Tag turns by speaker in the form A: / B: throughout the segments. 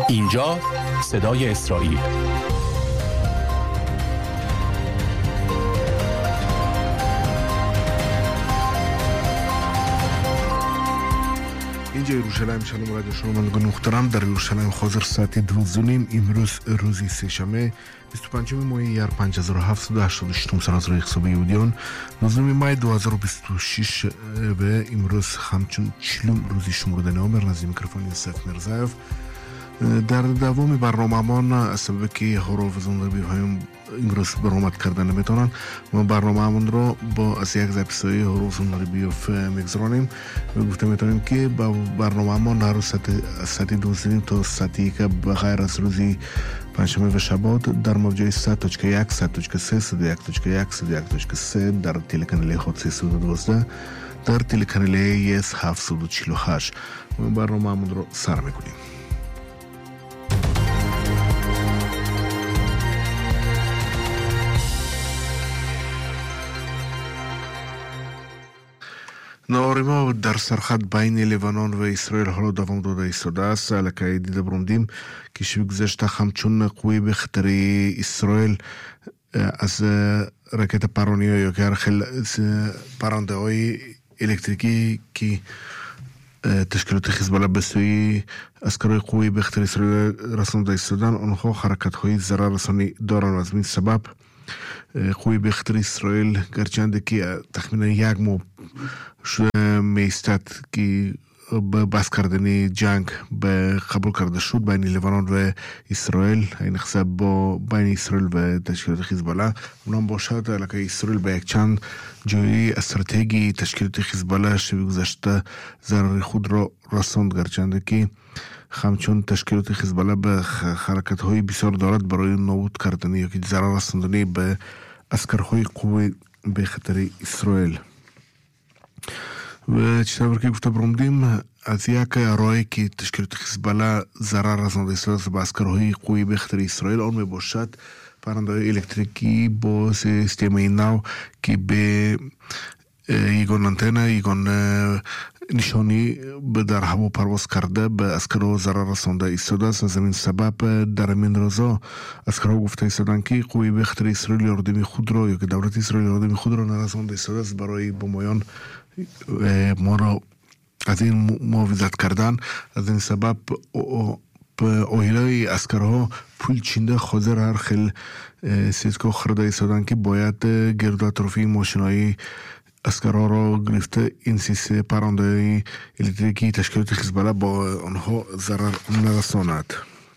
A: اینجا صدای اسرائیل.
B: اینجا یروشلایم شلوم رادیو شنوندگان محترم. در یروشلایم حاضر ساعت 12:30 امروز روزی سه‌شنبه 25 ماه 5786 سال از حساب یهودیان 19 مای 2026 و امروز همچون چلوم روزی شمرده نامر نزدیک میکروفون یوسف مرزایف. در دوام برنامه‌مان از سبب که حروف زندگی هایم امروز برآمد کردن نمیتونن ما برنامه‌مون رو با از یک اپیزود حروف زندگی میگذرونیم و گفته میتونیم که با برنامه‌مون هر ساعت 12 تا ساعتی که بغیر از روزی پنجشنبه و شبات در موجه 100.1 100.3 101.1 101.3 در تلکانال خود 312 در تلکانال یس 748 ما برنامه‌مون رو سر میکنیم. ناریما در سرحد بین لیبنان و اسرائیل حالا دوام داده ایستاده است. الکی دیده بروندیم که شب گذشته همچون قوی به خطر اسرائیل از راکت پرانی یا که خیلی پرنده های الکتریکی که تشکیلات حزب به سوی عسکرهای قوی به خطر اسرائیل رسانده ایستادن، آنها حرکت های ضرر رسانی دارند. از این سبب قوی به خطر اسرائیل گرچند که تخمینا یک ماه شده میستد که بس کردن جنگ به قبول کرده شد بین لیبنان و اسرائیل، این حساب با بین اسرائیل و تشکیلات حزب اونم باشد البته اسرائیل به یک چند جایی استراتژی تشکیلات حزب شب گذشته ضرر خود را رساند، گرچند که همچون تشکیلات حزب به حرکت های بسیار دارد برای نابود کردن یا که ضرر رساندن به عسکرهای قوی به خطر اسرائیل. و چطور که گفته بروندیم از یک رای که تشکیلات حزب ضرر رسانده است به عسکرهای قوی به خطر اسرائیل، آن می باشد پرنده های الکتریکی با سیستم نو که به یگان آنتن یگان نشانی به در هوا پرواز کرده به عسکرها ضرر رسانده ایستاده است. از این سبب در این روزا عسکرها گفته ایستادند که قوی به خطر اسرائیل یاردم خود را یا که دولت اسرائیل یاردم خود را نرسانده ایستاده است برای بمایان ما را از این محافظت کردن. از این سبب اوهیلای عسکرها پول چینده حاضر هر خیل سیسکو خرده ایستادن که باید گرد و اطرافی ماشینای عسکرها را گرفته این سیسه پرنده الکتریکی تشکیلات حزب با آنها ضرر نرساند.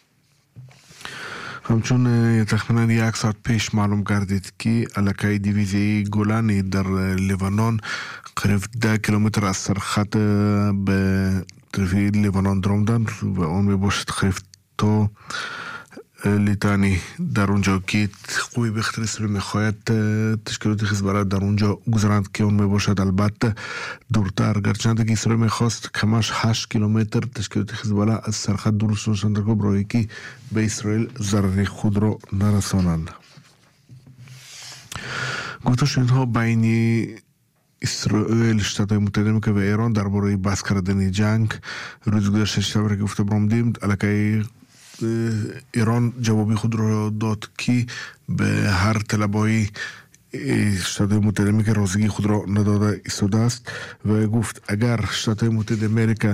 B: همچون تخمینا یک ساعت پیش معلوم گردید که علاقه دیویزی گولانی در لیبنان قریب 10 کیلومتر از سرحد به طرف لیبنان دراندن و آن می باشد قریب تا لیتانی در اونجا که قوی به خطر اسرائیل میخواید تشکیلات حزب در اونجا گذراند که اون می باشد البته دورتر، گرچند که اسرائیل میخواست کمش 8 کیلومتر تشکیلات حزب از سرحد دور شدند برای که به اسرائیل ضرر خود را نرسانند. گفتگوها بین اسرائیل، شتات متحده آمریکا و ایران درباره بس کردن جنگ روز گذشته شب گفته بروندیم. الکی ایران جوابی خود را داد که به هر طلبای شتات متحده آمریکا رازگی خود را نداده ایستاده است و گفت اگر شتات متحده آمریکا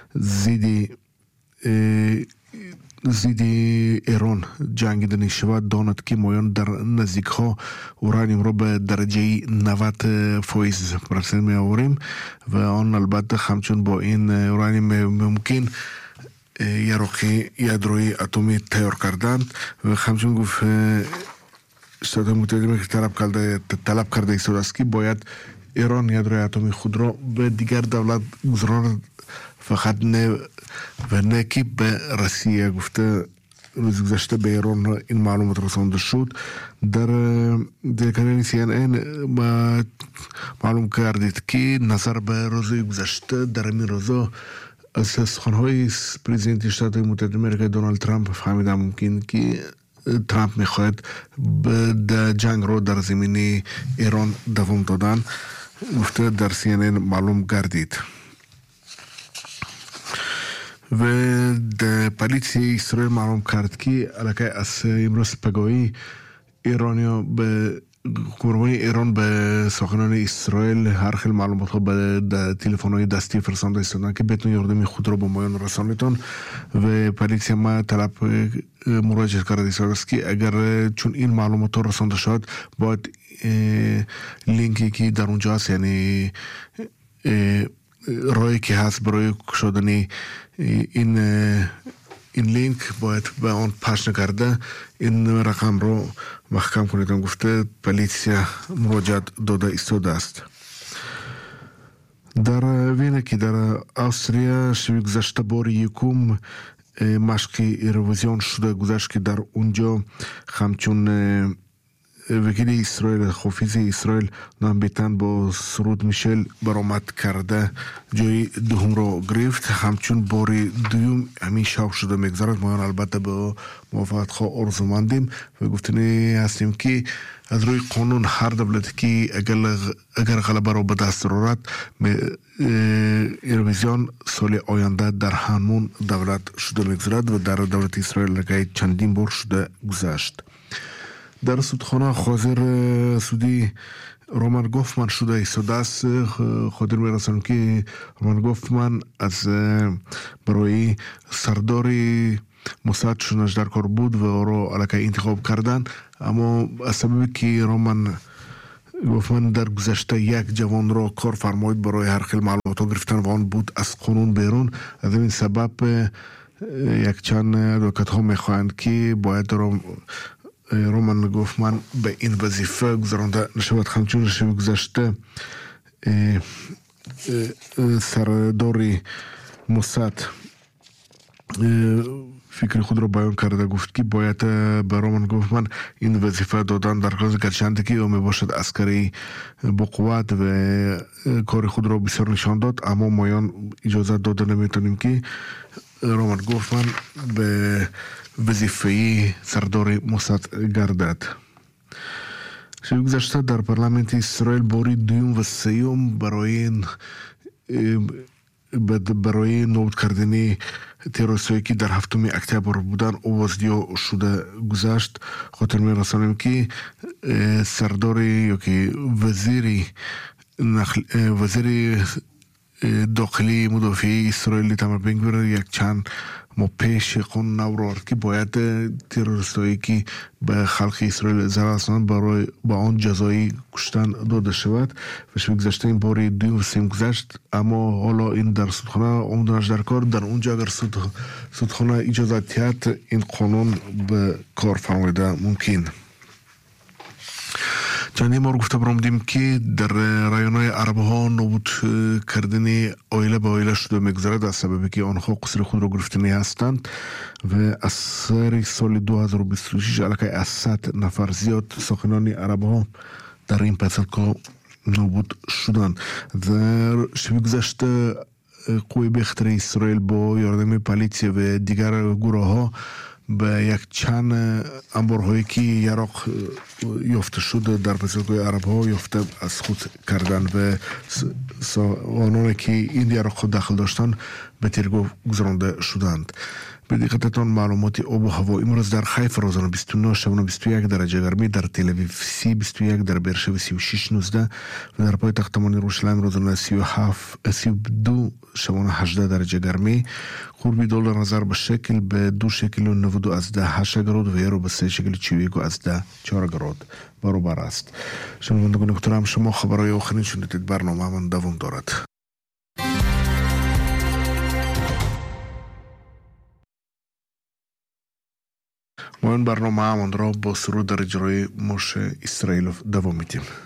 B: زید ایران جنگیدنی شود داند که مایان در نزدیک ها اورانیوم را به درجه 90% می آوریم و آن البته همچون با این اورانیوم ممکن یراقی یادروی اتمی تیار کردن و همچون گفت شتات متحده آمریکا طلب کرده ایستاده است که باید ایران یادروی اتمی خود را به دیگر دولت گذراند، فقط نه و نه که به روسیه. گفته روز گذشته به ایران این معلومات رسانده شد. در کانال CNN معلوم کردید که نظر به روز گذشته در این روزا از سخنهای پرزیدنت شتات متحده آمریکا دونالد ترامپ فهمیده ممکن که ترامپ میخواهد به جنگ رو در زمینه ایران دوام دادن. گفته در CNN معلوم گردید. و پلیسی اسرائیل معلوم کرد که علاقه از امروز پگاهی ایرانیا به قربانی ایران به ساکنان اسرائیل هر خیلی معلومات ها به تلفن‌های دستی فرستاده ایستادن که بتون یاردم خود را به مایان رسانیتون و پلیسی ما طلب مراجعه کرده است که اگر چون این معلومات ها رسانده شد باید لینکی که در اونجا هست یعنی راهی که هست برای شدن این لینک باید به آن پخش نکرده این رقم رو محکم کنید گفته پلیسیا مراجعت داده ایستاده است. در وینه که در آستریا شب گذشته بار یکم مشق ایرویزیون شده گذشت که در اونجا همچون وکیل اسرائیل خفیز اسرائیل نام بیتن با سرود میشل برآمد کرده جای دوم را گرفت همچون باری دوم همین شاق شده میگذارد ما البته با موافقت خواه ارزومندیم و گفتنی هستیم که از روی قانون هر دولتی که اگر غلبه را به دست رارد ایرویزیون سال آینده در همون دولت شده میگذارد و در دولت اسرائیل لگه چندین بار شده گذشت. در سودخانه خاضر سودی رومان گوفمن شده ایستاده است. خاطر میرسانم که رومان گوفمن از برای سرداری موساد شونش در کار بود و او را علاقه انتخاب کردن اما از سببی که رومان گوفمن در گذشته یک جوان را کار فرماید برای هر خیل معلومات گرفتن و آن بود از قانون بیرون از این سبب یک چند ادوکات ها میخواهند که باید رومان گوفمن به این وظیفه گذرانده نشود همچون شب گذشته سرداری موساد فکر خود را بیان کرده گفت که باید به رومان گوفمن این وظیفه دادن در کلاس گرچند که او می باشد عسکری با قوت و کار خود را بسیار نشان داد اما مایان اجازه داده نمیتونیم که رومان گوفمن به وظیفه سردار موساد گردد. شب گذشته در پارلمانت اسرائیل باری دوم و سیوم برای نابود کردن تروریست‌هایی که در هفتم اکتبر بودن آوازدیا شده گذشت. خاطر میرسانیم که سردار یا که وزیر داخلی مدافع اسرائیل ایتمار بن گویر یک چند ما پیش قانون نو را که باید تروریستایی که به خلق اسرائیل ضرر رساندند برای با آن جزای کشتن داده شود و شب گذشته این باری دوم و سوم گذشت اما حالا این در سودخانه آمدنش در کار در اونجا اگر سودخانه اجازه دهد این قانون به کار فرمایده ممکن. چندین بار گفته برامدیم که در رایان‌های عرب ها نابود کردن آیله به آیله شده میگذارد از سببی که آنها قصر خود را گرفتنی هستند و از سر سال 2026 علاقه از 100 نفر زیاد ساکنان عرب ها در این پسرکا نابود شدند. در شب گذشته قوه بخطر اسرائیل با یاردم پلیسی و دیگر گروه ها به یک چند انبارهایی که یراق یافته شده در پسرگاه عرب ها یافته از خود کردن و آنانی که این یراق خود داخل داشتن به تیرگاه گذرانده شدند. به دقیقتان معلومات آب و هوا امروز در حیفا روزانه 29 شبانه 21 درجه گرمی در تل اویو 30 21 در برشب 36 19 و در پایتخت یروشلایم روزانه 32 شبانه 18 درجه گرمی. قربی دلار نظر به شکل به 2 شکل و 92 از 8 گراد و یورو به 3 شکل 41 از 4 گراد برابر است. شنوندگان محترم شما خبرهای آخرین شنیدید. برنامه من دوام دارد. ما این برنامه همان را با سرود در اجرای موشه اسرائیلوف دوام میدیم.